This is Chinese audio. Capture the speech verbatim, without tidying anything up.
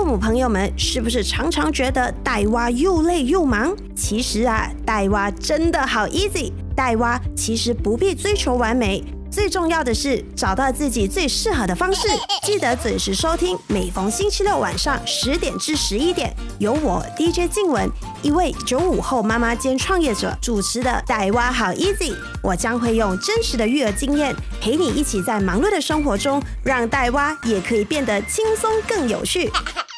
父母朋友们是不是常常觉得带娃又累又忙？其实啊，带娃真的好 easy。带娃其实不必追求完美，最重要的是找到自己最适合的方式。记得准时收听，每逢星期六晚上十点至十一点，由我 D J 静雯，一位九五后妈妈兼创业者主持的《带娃好 easy》，我将会用真实的育儿经验，陪你一起在忙碌的生活中，让带娃也可以变得轻松更有趣。